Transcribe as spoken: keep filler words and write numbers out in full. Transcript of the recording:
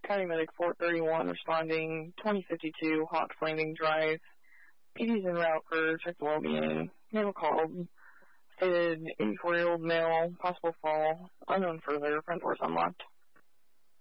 County Medic four thirty-one responding, twenty fifty-two Hawk Flaming Drive. P D's en route for check the well-being. Mail called. Stated eighty-four-year-old male, possible fall. Unknown further. Front doors unlocked.